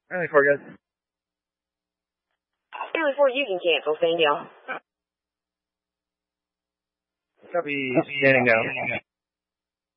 Only 4, guys. Only 4, you can cancel, same deal. Copy, standing down.